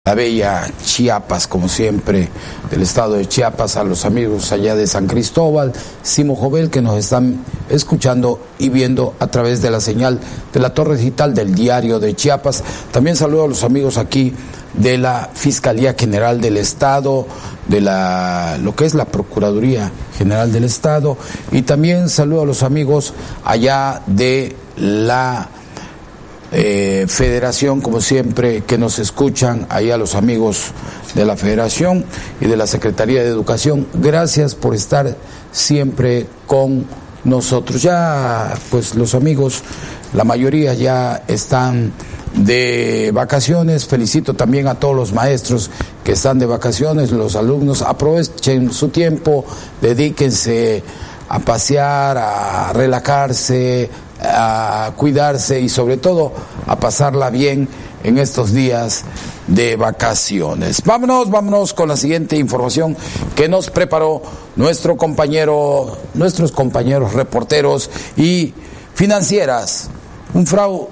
La bella Chiapas, como siempre, del estado de Chiapas, a los amigos allá de San Cristóbal, Simo Jovel, que nos están escuchando y viendo a través de la señal de la torre digital del Diario de Chiapas. También saludo a los amigos aquí de la Fiscalía General del Estado, de lo que es la Procuraduría General del Estado, y también saludo a los amigos allá de la Federación, como siempre, que nos escuchan, ahí a los amigos de la Federación y de la Secretaría de Educación. Gracias por estar siempre con nosotros. Ya, pues los amigos, la mayoría ya están de vacaciones. Felicito también a todos los maestros que están de vacaciones, los alumnos. Aprovechen su tiempo, dedíquense a pasear, a relajarse, a cuidarse y sobre todo a pasarla bien en estos días de vacaciones. Vámonos con la siguiente información que nos preparó nuestros compañeros reporteros y financieras. Un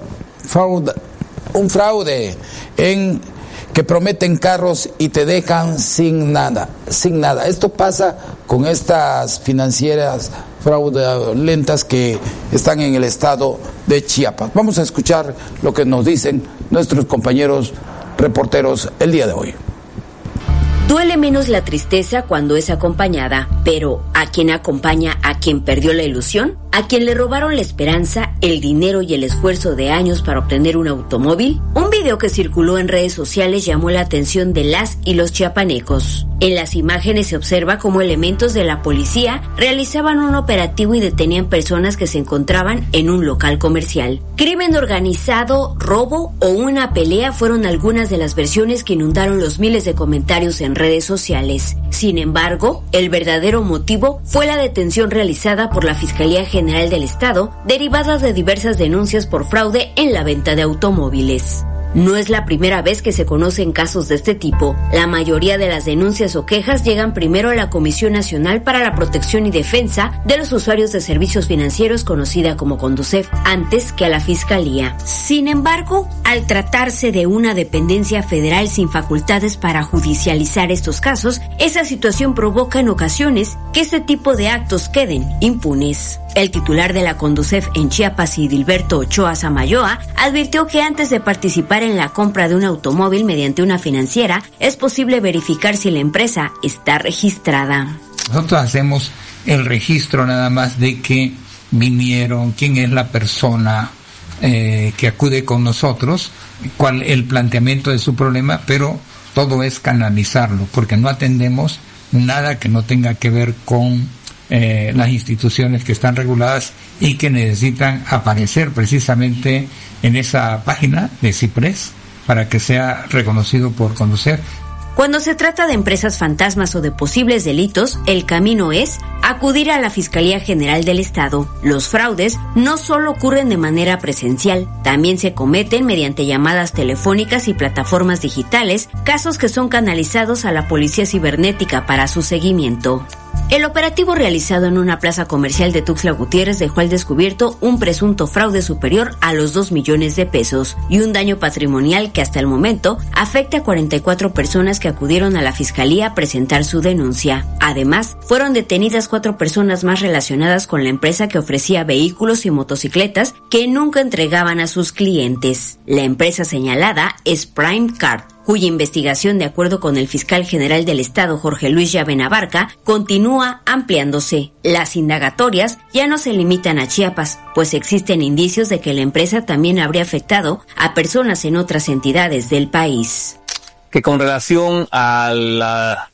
fraude en que prometen carros y te dejan sin nada. Esto pasa con estas financieras fraudulentas que están en el estado de Chiapas. Vamos a escuchar lo que nos dicen nuestros compañeros reporteros el día de hoy. Duele menos la tristeza cuando es acompañada, pero ¿a quién acompaña a quien perdió la ilusión? ¿A quien le robaron la esperanza, el dinero y el esfuerzo de años para obtener un automóvil? Un video que circuló en redes sociales llamó la atención de las y los chiapanecos. En las imágenes se observa cómo elementos de la policía realizaban un operativo y detenían personas que se encontraban en un local comercial. Crimen organizado, robo o una pelea fueron algunas de las versiones que inundaron los miles de comentarios en redes sociales. Sin embargo, el verdadero motivo fue la detención realizada por la Fiscalía General del Estado, derivada de diversas denuncias por fraude en la venta de automóviles. No es la primera vez que se conocen casos de este tipo. La mayoría de las denuncias o quejas llegan primero a la Comisión Nacional para la Protección y Defensa de los Usuarios de Servicios Financieros, conocida como Conducef, antes que a la Fiscalía. Sin embargo, al tratarse de una dependencia federal sin facultades para judicializar estos casos, esa situación provoca en ocasiones que este tipo de actos queden impunes. El titular de la Conducef en Chiapas, Idilberto Ochoa Samayoa, advirtió que antes de participar en la compra de un automóvil mediante una financiera, es posible verificar si la empresa está registrada. Nosotros hacemos el registro nada más de que vinieron, quién es la persona que acude con nosotros, cuál el planteamiento de su problema, pero todo es canalizarlo, porque no atendemos nada que no tenga que ver con las instituciones que están reguladas y que necesitan aparecer precisamente en esa página de CIPRES para que sea reconocido por Conducef. Cuando se trata de empresas fantasmas o de posibles delitos, el camino es acudir a la Fiscalía General del Estado. Los fraudes no solo ocurren de manera presencial, también se cometen mediante llamadas telefónicas y plataformas digitales, casos que son canalizados a la Policía Cibernética para su seguimiento. El operativo realizado en una plaza comercial de Tuxtla Gutiérrez dejó al descubierto un presunto fraude superior a los 2 millones de pesos y un daño patrimonial que hasta el momento afecta a 44 personas que acudieron a la Fiscalía a presentar su denuncia. Además, fueron detenidas 4 personas más relacionadas con la empresa que ofrecía vehículos y motocicletas que nunca entregaban a sus clientes. La empresa señalada es Prime Car, cuya investigación, de acuerdo con el fiscal general del Estado, Jorge Luis Llavenabarca, continúa ampliándose. Las indagatorias ya no se limitan a Chiapas, pues existen indicios de que la empresa también habría afectado a personas en otras entidades del país. Que con relación a la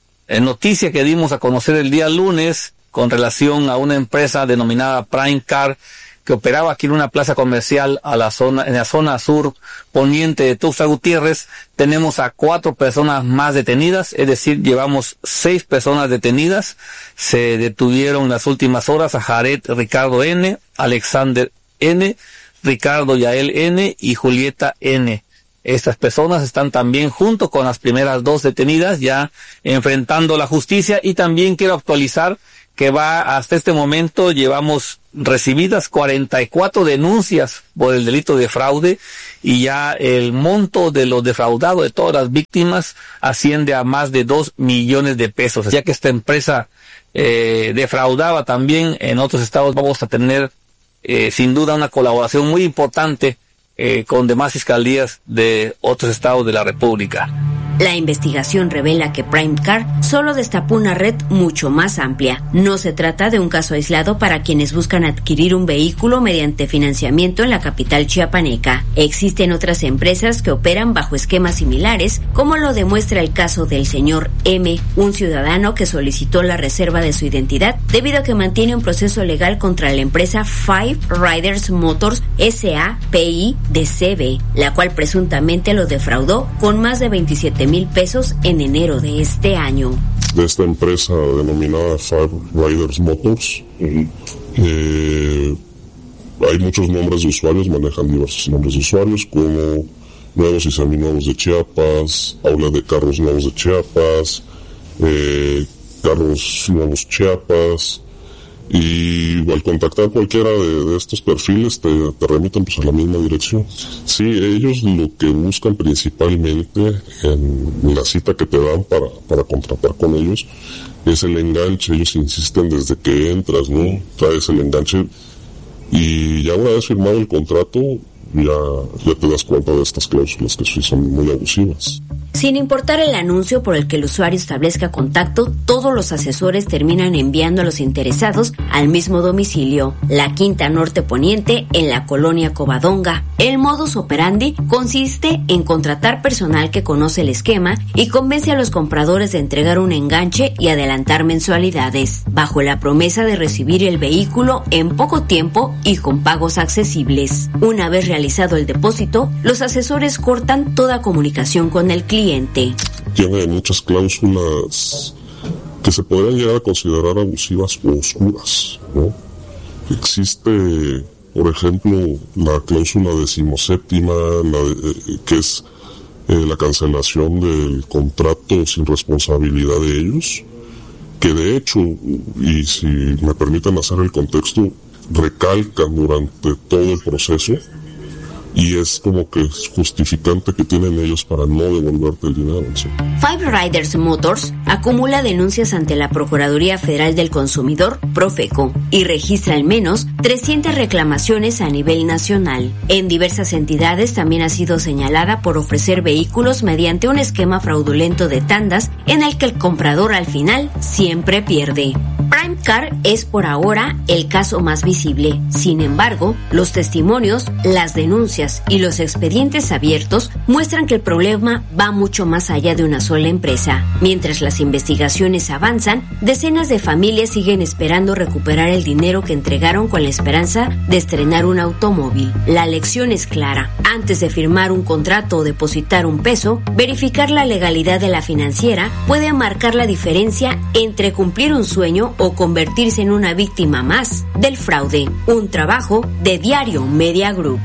noticia que dimos a conocer el día lunes, con relación a una empresa denominada Prime Car, que operaba aquí en una plaza comercial en la zona sur poniente de Tuxtla Gutiérrez, tenemos a 4 personas más detenidas, es decir, llevamos 6 personas detenidas. Se detuvieron en las últimas horas a Jared Ricardo N., Alexander N., Ricardo Yael N. y Julieta N. Estas personas están también junto con las primeras 2 detenidas ya enfrentando la justicia, y también quiero actualizar que va hasta este momento, llevamos recibidas 44 denuncias por el delito de fraude y ya el monto de lo defraudado de todas las víctimas asciende a más de 2 millones de pesos. Ya que esta empresa defraudaba también en otros estados, vamos a tener sin duda una colaboración muy importante con demás fiscalías de otros estados de la República. La investigación revela que PrimeCar solo destapó una red mucho más amplia. No se trata de un caso aislado para quienes buscan adquirir un vehículo mediante financiamiento en la capital chiapaneca. Existen otras empresas que operan bajo esquemas similares, como lo demuestra el caso del señor M, un ciudadano que solicitó la reserva de su identidad debido a que mantiene un proceso legal contra la empresa Five Riders Motors S.A.P.I. de CB, la cual presuntamente lo defraudó con más de 27,000 pesos en enero de este año. De esta empresa denominada Five Riders Motors, hay muchos nombres de usuarios, manejan diversos nombres de usuarios como Nuevos y Seminuevos de Chiapas, Aula de Carros Nuevos de Chiapas, Carros Nuevos Chiapas, y al contactar cualquiera de estos perfiles te remiten pues a la misma dirección. Sí, ellos lo que buscan principalmente en la cita que te dan para contratar con ellos es el enganche. Ellos insisten desde que entras, ¿no? Traes el enganche y ya una vez firmado el contrato ya te das cuenta de estas cláusulas que sí son muy abusivas. Sin importar el anuncio por el que el usuario establezca contacto, todos los asesores terminan enviando a los interesados al mismo domicilio, la Quinta Norte Poniente, en la colonia Covadonga. El modus operandi consiste en contratar personal que conoce el esquema y convence a los compradores de entregar un enganche y adelantar mensualidades, bajo la promesa de recibir el vehículo en poco tiempo y con pagos accesibles. Una vez realizado el depósito, los asesores cortan toda comunicación con el cliente. Tiene muchas cláusulas que se podrían llegar a considerar abusivas o oscuras, ¿no? Existe, por ejemplo, la cláusula 17ª, que es la cancelación del contrato sin responsabilidad de ellos, que de hecho, y si me permiten hacer el contexto, recalcan durante todo el proceso, y es como que es justificante que tienen ellos para no devolverte el dinero. ¿Sí? Five Riders Motors acumula denuncias ante la Procuraduría Federal del Consumidor, Profeco, y registra al menos 300 reclamaciones a nivel nacional. En diversas entidades también ha sido señalada por ofrecer vehículos mediante un esquema fraudulento de tandas en el que el comprador al final siempre pierde. PrimeCar es por ahora el caso más visible. Sin embargo, los testimonios, las denuncias y los expedientes abiertos muestran que el problema va mucho más allá de una sola empresa. Mientras las investigaciones avanzan, decenas de familias siguen esperando recuperar el dinero que entregaron con la esperanza de estrenar un automóvil. La lección es clara. Antes de firmar un contrato o depositar un peso, verificar la legalidad de la financiera puede marcar la diferencia entre cumplir un sueño o convertirse en una víctima más del fraude. Un trabajo de Diario Media Group.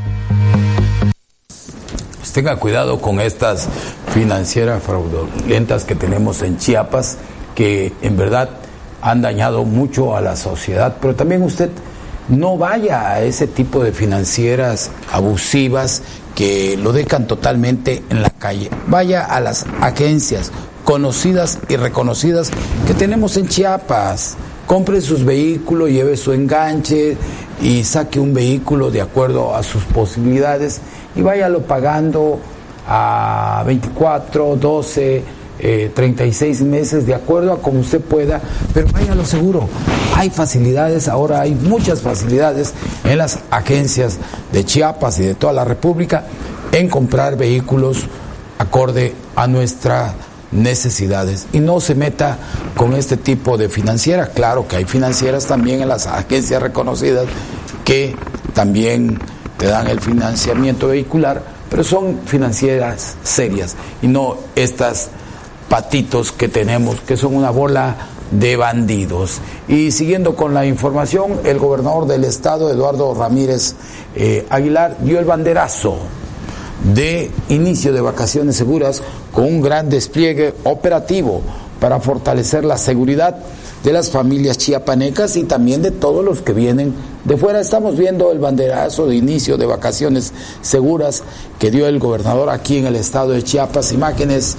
Pues tenga cuidado con estas financieras fraudulentas que tenemos en Chiapas, que en verdad han dañado mucho a la sociedad, pero también usted no vaya a ese tipo de financieras abusivas que lo dejan totalmente en la calle. Vaya a las agencias conocidas y reconocidas que tenemos en Chiapas. Compre sus vehículos, lleve su enganche y saque un vehículo de acuerdo a sus posibilidades y váyalo pagando a 24, 12, 36 meses de acuerdo a como usted pueda, pero váyalo seguro. Hay facilidades, ahora hay muchas facilidades en las agencias de Chiapas y de toda la República en comprar vehículos acorde a nuestra necesidades, y no se meta con este tipo de financieras. Claro que hay financieras también en las agencias reconocidas que también te dan el financiamiento vehicular, pero son financieras serias y no estas patitos que tenemos que son una bola de bandidos. Y siguiendo con la información, el gobernador del estado, Eduardo Ramírez Aguilar, dio el banderazo de inicio de vacaciones seguras con un gran despliegue operativo para fortalecer la seguridad de las familias chiapanecas y también de todos los que vienen de fuera. Estamos viendo el banderazo de inicio de vacaciones seguras que dio el gobernador aquí en el estado de Chiapas, imágenes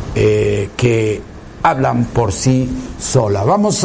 que hablan por sí sola. Vamos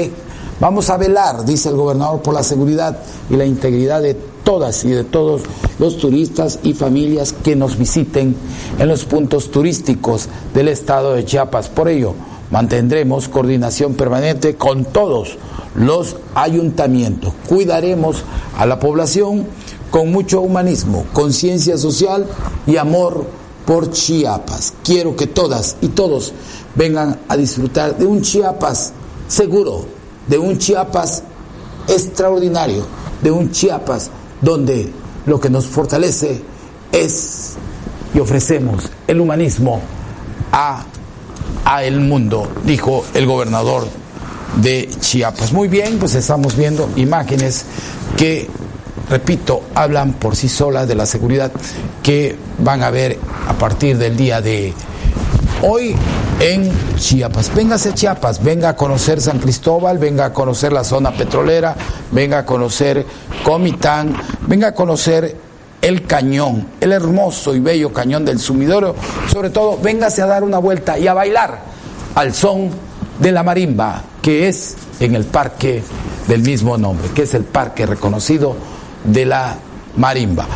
a velar, dice el gobernador, por la seguridad y la integridad de todas y de todos los turistas y familias que nos visiten en los puntos turísticos del estado de Chiapas. Por ello, mantendremos coordinación permanente con todos los ayuntamientos. Cuidaremos a la población con mucho humanismo, conciencia social y amor por Chiapas. Quiero que todas y todos vengan a disfrutar de un Chiapas seguro, de un Chiapas extraordinario, de un Chiapas donde lo que nos fortalece es y ofrecemos el humanismo a el mundo, dijo el gobernador de Chiapas. Muy bien, pues estamos viendo imágenes que, repito, hablan por sí solas de la seguridad que van a ver a partir del día de hoy en Chiapas. Véngase a Chiapas, venga a conocer San Cristóbal, venga a conocer la zona petrolera, venga a conocer Comitán, venga a conocer el cañón, el hermoso y bello cañón del Sumidero. Sobre todo, véngase a dar una vuelta y a bailar al son de la marimba, que es en el parque del mismo nombre, que es el parque reconocido de la marimba.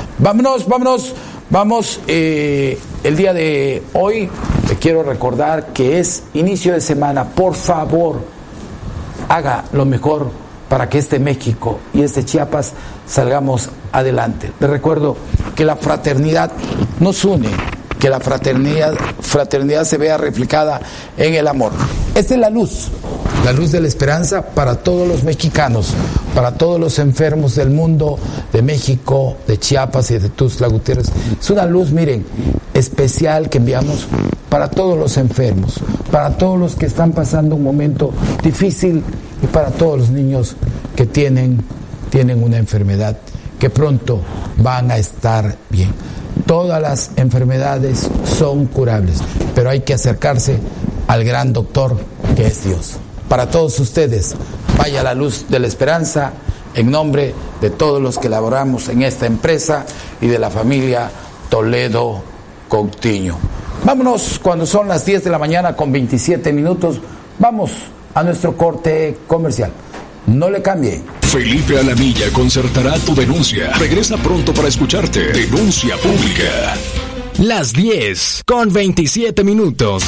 Vamos, el día de hoy te quiero recordar que es inicio de semana. Por favor, haga lo mejor para que este México y este Chiapas salgamos adelante. Les recuerdo que la fraternidad nos une, que la fraternidad se vea reflejada en el amor. Esta es la luz de la esperanza para todos los mexicanos, para todos los enfermos del mundo, de México, de Chiapas y de Tuxtla Gutiérrez. Es una luz, miren, especial que enviamos para todos los enfermos, para todos los que están pasando un momento difícil y para todos los niños que tienen una enfermedad, que pronto van a estar bien. Todas las enfermedades son curables, pero hay que acercarse al gran doctor que es Dios. Para todos ustedes, vaya la luz de la esperanza en nombre de todos los que laboramos en esta empresa y de la familia Toledo Coutinho. Vámonos cuando son las 10 de la mañana con 27 minutos. Vamos a nuestro corte comercial. No le cambie. Felipe Alamilla concertará tu denuncia. Regresa pronto para escucharte. Denuncia pública. Las 10 con 27 minutos.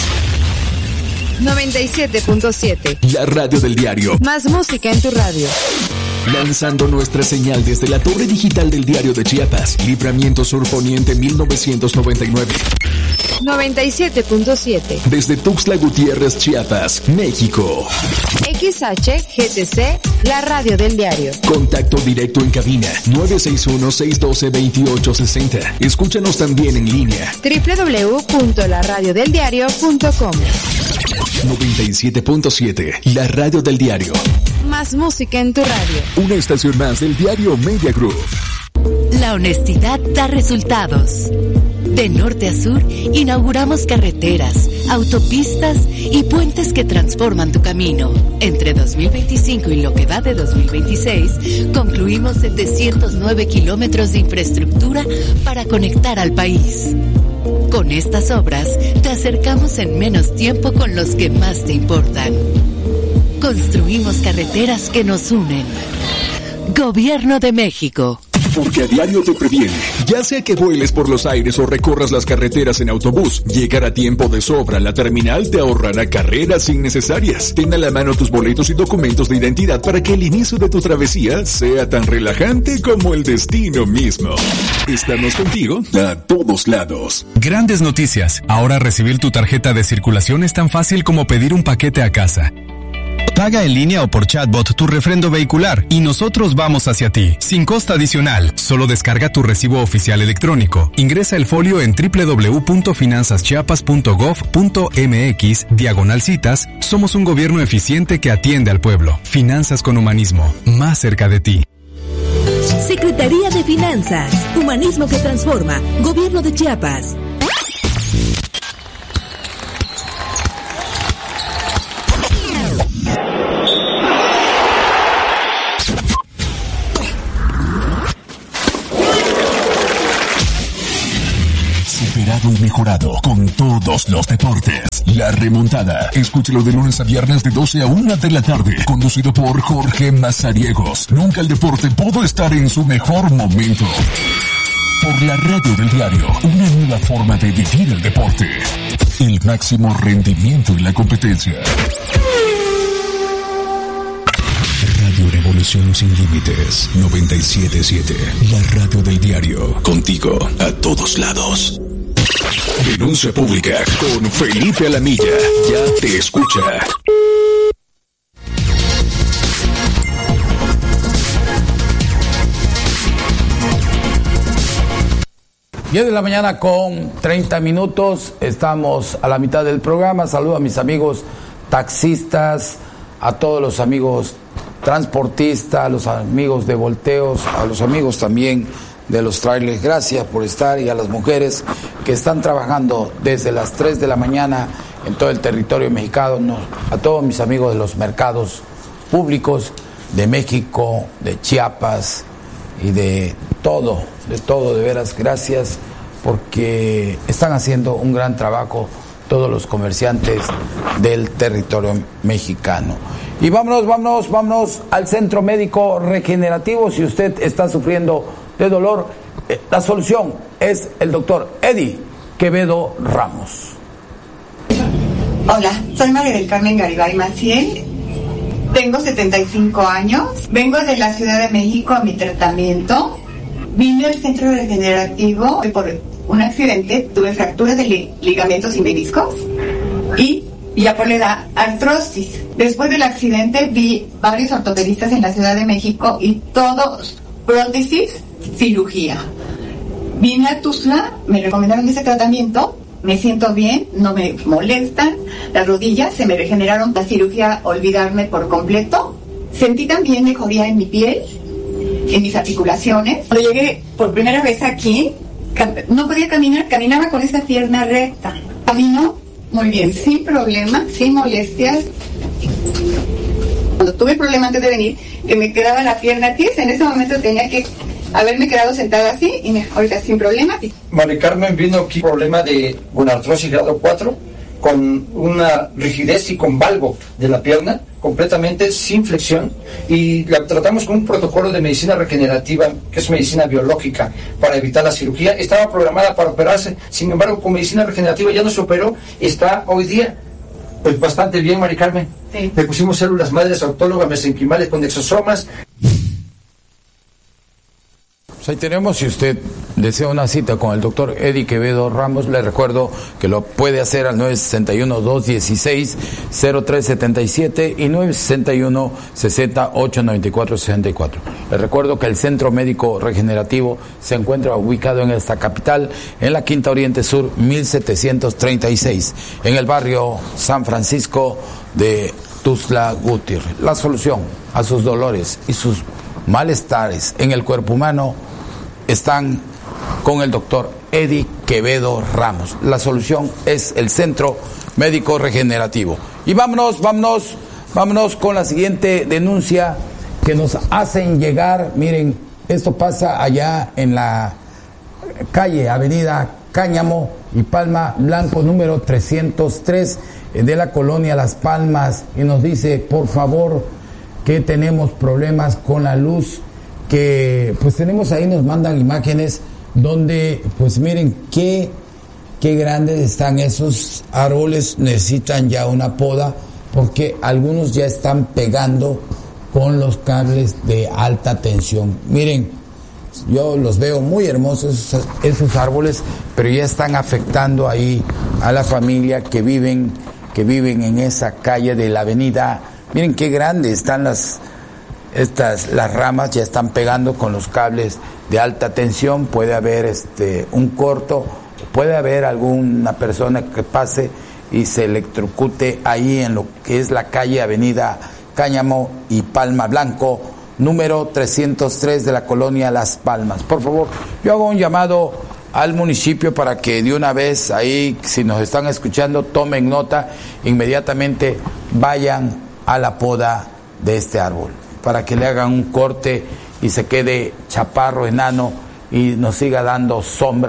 97.7. La radio del diario. Más música en tu radio. Lanzando nuestra señal desde la torre digital del Diario de Chiapas. Libramiento Sur Poniente 1999. 97.7. Desde Tuxtla Gutiérrez, Chiapas, México. XHGTC, la radio del diario. Contacto directo en cabina 961-612-2860. Escúchanos también en línea. www.laradiodeldiario.com. 97.7, la radio del diario. Más música en tu radio. Una estación más del diario Media Group. La honestidad da resultados. De norte a sur, inauguramos carreteras, autopistas y puentes que transforman tu camino. Entre 2025 y lo que va de 2026, concluimos 709 kilómetros de infraestructura para conectar al país. Con estas obras, te acercamos en menos tiempo con los que más te importan. Construimos carreteras que nos unen. Gobierno de México. Porque a diario te previene. Ya sea que vueles por los aires o recorras las carreteras en autobús, llegar a tiempo de sobra a la terminal te ahorrará carreras innecesarias. Ten a la mano tus boletos y documentos de identidad para que el inicio de tu travesía sea tan relajante como el destino mismo. Estamos contigo a todos lados. Grandes noticias. Ahora recibir tu tarjeta de circulación es tan fácil como pedir un paquete a casa. Paga en línea o por chatbot tu refrendo vehicular y nosotros vamos hacia ti, sin costo adicional. Solo descarga tu recibo oficial electrónico. Ingresa el folio en www.finanzaschiapas.gov.mx/citas. Somos un gobierno eficiente que atiende al pueblo. Finanzas con humanismo, más cerca de ti. Secretaría de Finanzas, humanismo que transforma. Gobierno de Chiapas. actualizado y mejorado con todos los deportes. La Remontada. Escúchelo de lunes a viernes de 12 a 1 de la tarde. Conducido por Jorge Mazariegos. Nunca el deporte pudo estar en su mejor momento. Por la radio del diario. Una nueva forma de vivir el deporte. El máximo rendimiento en la competencia. Radio Revolución Sin Límites 97.7. La radio del diario. Contigo a todos lados. Denuncia pública con Felipe Alamilla. Ya te escucha. Diez de la mañana con 30 minutos. Estamos a la mitad del programa. Saludo a mis amigos taxistas, a todos los amigos transportistas, a los amigos de volteos, a los amigos también de los trailers. Gracias por estar, y a las mujeres que están trabajando desde las 3 de la mañana en todo el territorio mexicano, a todos mis amigos de los mercados públicos de México, de Chiapas y de todo, de veras, gracias, porque están haciendo un gran trabajo todos los comerciantes del territorio mexicano. Y vámonos al Centro Médico Regenerativo. Si usted está sufriendo de dolor, la solución es el doctor Eddie Quevedo Ramos. Hola, soy María del Carmen Garibay Maciel, tengo 75 años, vengo de la Ciudad de México a mi tratamiento. Vine al Centro Regenerativo por un accidente, tuve fracturas de ligamentos y meniscos y ya por la edad artrosis. Después del accidente vi varios ortopedistas en la Ciudad de México y todos prótesis, cirugía. Vine a Tuxtla, me recomendaron ese tratamiento, me siento bien, no me molestan, las rodillas se me regeneraron, la cirugía olvidarme por completo. Sentí también mejoría en mi piel, en mis articulaciones. Cuando llegué por primera vez aquí, no podía caminar, caminaba con esa pierna recta. Camino muy bien, sin problemas, sin molestias. Cuando tuve el problema antes de venir, que me quedaba la pierna tiesa, en ese momento tenía que haberme quedado sentada así y ahorita sin problemas. Mari Carmen vino aquí problema de una artrosis grado 4, con una rigidez y con valgo de la pierna, completamente sin flexión, y la tratamos con un protocolo de medicina regenerativa, que es medicina biológica, para evitar la cirugía. Estaba programada para operarse, sin embargo, con medicina regenerativa ya no se operó, está hoy día pues bastante bien, Mari Carmen. Sí. Le pusimos células madres autólogas mesenquimales con exosomas. Pues ahí tenemos. Si usted desea una cita con el doctor Eddie Quevedo Ramos, le recuerdo que lo puede hacer al 961-216-0377 y 961-60-894-64. Le recuerdo que el Centro Médico Regenerativo se encuentra ubicado en esta capital, en la Quinta Oriente Sur 1736, en el barrio San Francisco de Tuxtla Gutiérrez. La solución a sus dolores y sus malestares en el cuerpo humano están con el doctor Eddie Quevedo Ramos. La solución es el Centro Médico Regenerativo. Y vámonos con la siguiente denuncia que nos hacen llegar. Miren, esto pasa allá en la calle Avenida Cáñamo y Palma Blanco, número 303, de la colonia Las Palmas, y nos dice, por favor, que tenemos problemas con la luz, que pues tenemos ahí, nos mandan imágenes donde pues miren qué grandes están esos árboles, necesitan ya una poda porque algunos ya están pegando con los cables de alta tensión. Miren, yo los veo muy hermosos esos árboles, pero ya están afectando ahí a la familia que viven en esa calle de la avenida. Miren qué grandes están las ramas, ya están pegando con los cables de alta tensión. Puede haber un corto, puede haber alguna persona que pase y se electrocute ahí en lo que es la calle Avenida Cáñamo y Palma Blanco, número 303 de la colonia Las Palmas. Por favor, yo hago un llamado al municipio para que de una vez ahí, si nos están escuchando, tomen nota, inmediatamente vayan a la poda de este árbol, para que le hagan un corte y se quede chaparro, enano, y nos siga dando sombra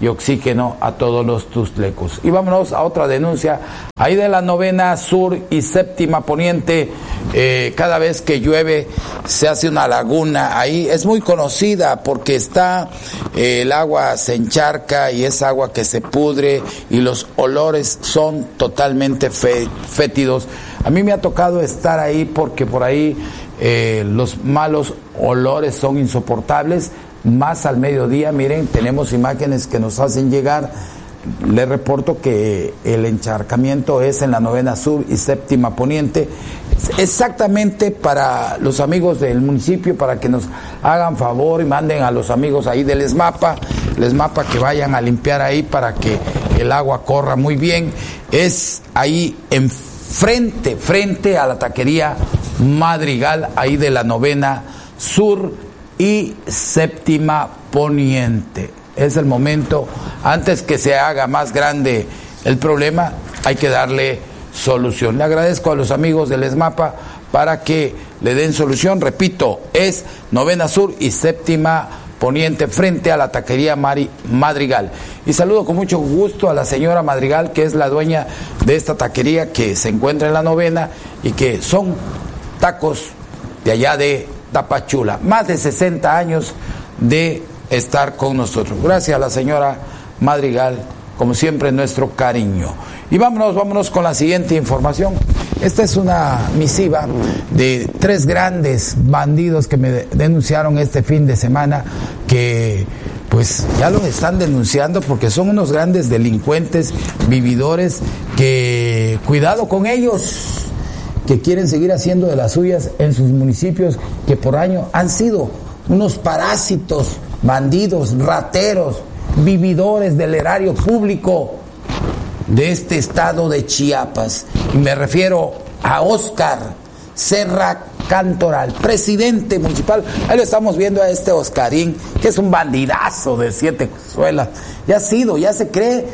y oxígeno a todos los tustlecos. Y vámonos a otra denuncia, ahí de la 9ª Sur y 7ª Poniente. Cada vez que llueve se hace una laguna ahí, es muy conocida porque está, el agua se encharca y es agua que se pudre y los olores son totalmente fétidos. A mí me ha tocado estar ahí porque por ahí los malos olores son insoportables, más al mediodía. Miren, tenemos imágenes que nos hacen llegar. Les reporto que el encharcamiento es en la 9ª Sur y 7ª Poniente, exactamente para los amigos del municipio, para que nos hagan favor y manden a los amigos ahí del ESMAPA que vayan a limpiar ahí para que el agua corra muy bien. Es ahí frente a la taquería Madrigal, ahí de la 9ª Sur y 7ª Poniente. Es el momento, antes que se haga más grande el problema, hay que darle solución. Le agradezco a los amigos del ESMAPA para que le den solución. Repito, es 9ª Sur y 7ª Poniente, frente a la taquería Madrigal. Y saludo con mucho gusto a la señora Madrigal, que es la dueña de esta taquería que se encuentra en la 9ª y que son tacos de allá de Tapachula. Más de 60 años de estar con nosotros. Gracias a la señora Madrigal, como siempre, nuestro cariño. Y vámonos con la siguiente información. Esta es una misiva de 3 grandes bandidos que me denunciaron este fin de semana, que pues ya los están denunciando porque son unos grandes delincuentes, vividores, que cuidado con ellos, que quieren seguir haciendo de las suyas en sus municipios, que por año han sido unos parásitos, bandidos, rateros, vividores del erario público de este estado de Chiapas. Y me refiero a Óscar Serra Cantoral, presidente municipal. Ahí lo estamos viendo a este Oscarín, que es un bandidazo de 7 suelas. Ya se cree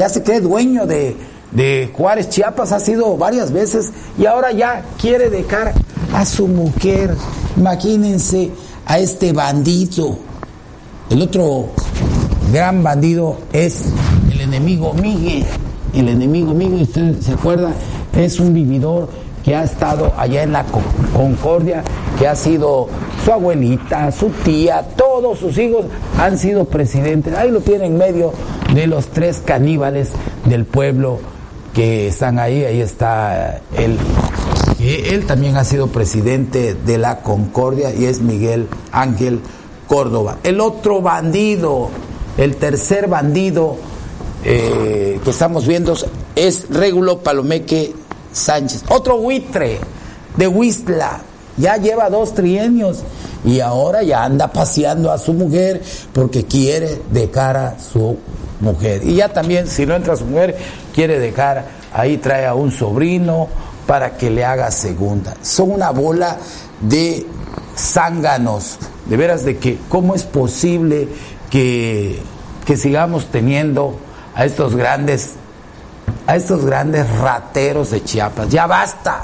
dueño de Juárez, Chiapas, ha sido varias veces y ahora ya quiere dejar a su mujer. Imagínense a este bandido. El otro gran bandido es el enemigo Miguel. El enemigo Miguel, usted se acuerda, es un vividor que ha estado allá en la Concordia, que ha sido su abuelita, su tía, todos sus hijos han sido presidentes. Ahí lo tiene en medio de los 3 caníbales del pueblo que están ahí. Ahí está él también ha sido presidente de la Concordia y es Miguel Ángel Córdoba. El otro bandido, el tercer bandido que estamos viendo es Régulo Palomeque Sánchez, otro buitre de Huistla. Ya lleva 2 trienios y ahora ya anda paseando a su mujer porque quiere dejar a su mujer. Y ya también, si no entra su mujer, quiere dejar, ahí trae a un sobrino para que le haga segunda. Son una bola de zánganos, de veras, de que cómo es posible que sigamos teniendo a estos grandes rateros de Chiapas. Ya basta.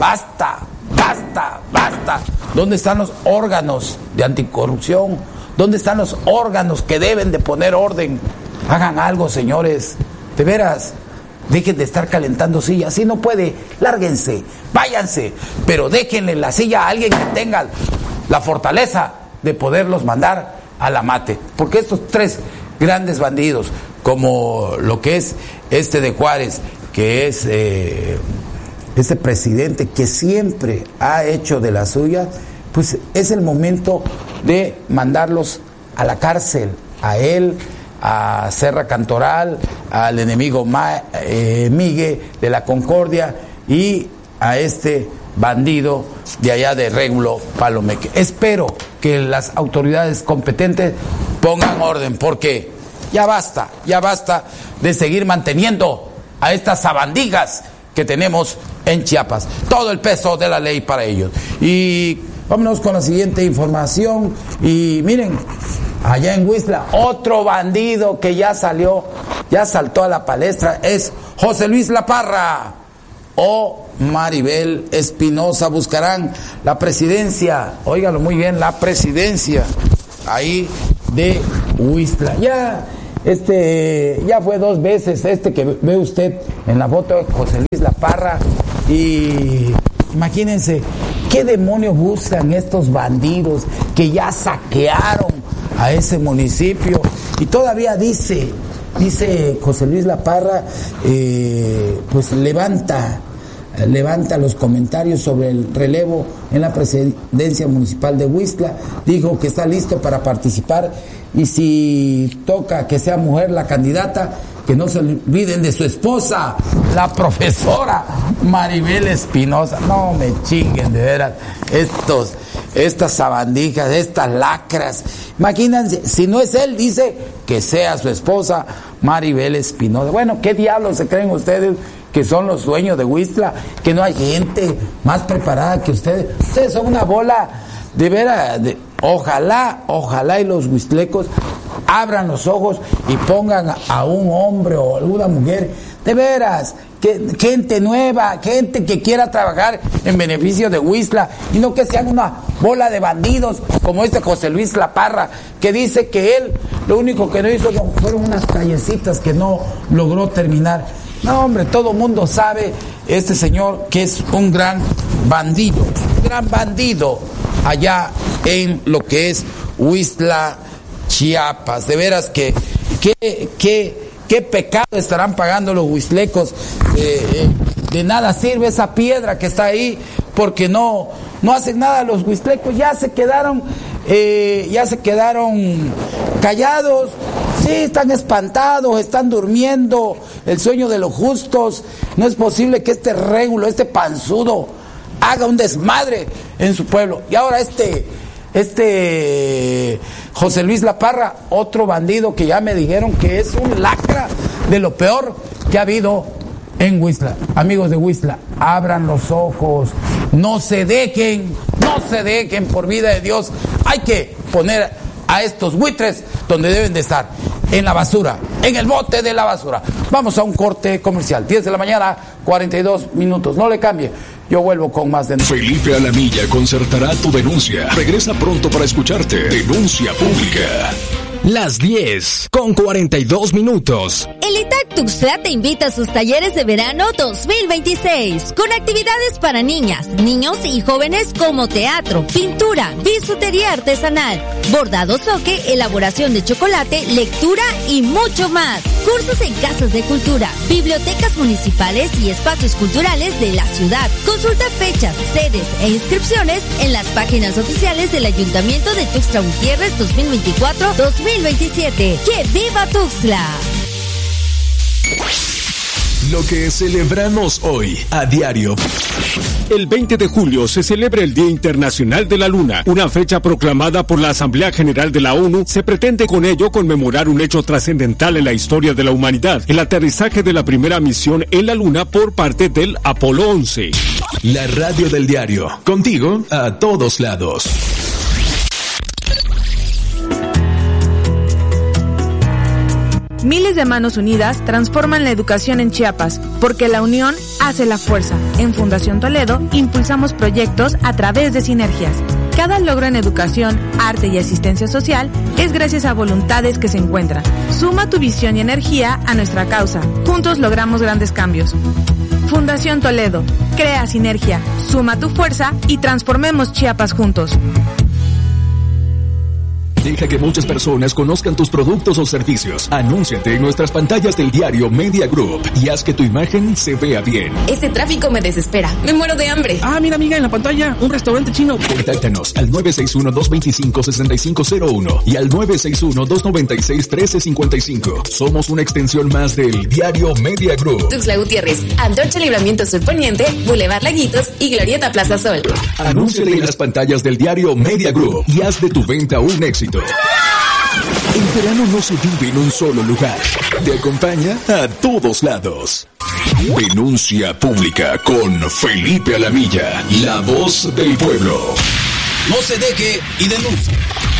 ¿Dónde están los órganos de anticorrupción? ¿Dónde están los órganos que deben de poner orden? Hagan algo, señores, de veras. Dejen de estar calentando sillas. Si no puede, lárguense, váyanse, pero déjenle la silla a alguien que tenga la fortaleza de poderlos mandar a la mate. Porque estos 3 grandes bandidos, como lo que es este de Juárez, que es este presidente que siempre ha hecho de la suya, pues es el momento de mandarlos a la cárcel, a él, a Serra Cantoral, al enemigo Miguel de la Concordia y a este bandido de allá de Régulo Palomeque. Espero que las autoridades competentes pongan orden, porque ya basta de seguir manteniendo a estas sabandigas que tenemos en Chiapas. Todo el peso de la ley para ellos. Y vámonos con la siguiente información. Y miren, allá en Huistla, otro bandido que ya saltó a la palestra es José Luis La Parra o Maribel Espinosa. Buscarán la presidencia, óigalo muy bien, la presidencia ahí de Huistla. Ya ya fue 2 veces, que ve usted en la foto de José Luis La Parra, y imagínense, ¿qué demonios buscan estos bandidos que ya saquearon a ese municipio? Y todavía dice José Luis La Parra, pues levanta los comentarios sobre el relevo en la presidencia municipal de Huixtla. Dijo que está listo para participar, y si toca que sea mujer la candidata, que no se olviden de su esposa, la profesora Maribel Espinosa. No me chinguen, de veras, estas sabandijas, estas lacras. Imagínense, si no es él, dice que sea su esposa Maribel Espinosa. Bueno, ¿qué diablos se creen ustedes que son los dueños de Huixtla? Que no hay gente más preparada que ustedes. Ustedes son una bola de veras. Ojalá y los huixtlecos abran los ojos y pongan a un hombre o alguna mujer, de veras, gente nueva, gente que quiera trabajar en beneficio de Huixtla, y no que sean una bola de bandidos como José Luis La Parra, que dice que él lo único que no hizo fueron unas callecitas que no logró terminar. No, hombre, todo mundo sabe este señor que es un gran bandido allá en lo que es Huixtla, Chiapas. De veras que qué pecado estarán pagando los huixtlecos. De nada sirve esa piedra que está ahí, porque no hacen nada los huixtlecos. Ya se quedaron callados. Sí, están espantados, están durmiendo el sueño de los justos. No es posible que este régulo, este panzudo, haga un desmadre en su pueblo. Y ahora José Luis La Parra, otro bandido que ya me dijeron que es un lacra de lo peor que ha habido en Huixtla. Amigos de Huixtla, abran los ojos, no se dejen, por vida de Dios. Hay que poner a estos buitres donde deben de estar, en la basura, en el bote de la basura. Vamos a un corte comercial, 10 de la mañana, 42 minutos. No le cambie. Yo vuelvo con más de... Felipe Alamilla concertará tu denuncia. Regresa pronto para escucharte. Denuncia pública. Las 10 con 42 minutos. El ITAC Tuxtla te invita a sus talleres de verano 2026, con actividades para niñas, niños y jóvenes como teatro, pintura, bisutería artesanal, bordado zoque, elaboración de chocolate, lectura y mucho más. Cursos en casas de cultura, bibliotecas municipales y espacios culturales de la ciudad. Consulta fechas, sedes e inscripciones en las páginas oficiales del Ayuntamiento de Tuxtla Gutiérrez 2024-2027. ¡Que viva Tuxtla! Lo que celebramos hoy a diario. El 20 de julio se celebra el Día Internacional de la Luna, una fecha proclamada por la Asamblea General de la ONU. Se pretende con ello conmemorar un hecho trascendental en la historia de la humanidad, el aterrizaje de la primera misión en la Luna por parte del Apolo 11. La radio del diario, contigo a todos lados. Miles de manos unidas transforman la educación en Chiapas, porque la unión hace la fuerza. En Fundación Toledo impulsamos proyectos a través de sinergias. Cada logro en educación, arte y asistencia social es gracias a voluntades que se encuentran. Suma tu visión y energía a nuestra causa. Juntos logramos grandes cambios. Fundación Toledo, crea sinergia, suma tu fuerza y transformemos Chiapas juntos. Deja que muchas personas conozcan tus productos o servicios. Anúnciate en nuestras pantallas del diario Media Group y haz que tu imagen se vea bien. Este tráfico me desespera. Me muero de hambre. Ah, mira, amiga, en la pantalla, un restaurante chino. Contáctanos al 961-225-6501 y al 961-296-1355. Somos una extensión más del diario Media Group. Tuxtla Gutiérrez, Antorcha Libramiento Sur Poniente, Boulevard Laguitos y Glorieta Plaza Sol. Anúnciate en las pantallas del diario Media Group y haz de tu venta un éxito. El verano no se vive en un solo lugar. Te acompaña a todos lados. Denuncia pública con Felipe Alamilla, la voz del pueblo. No se deje y denuncie.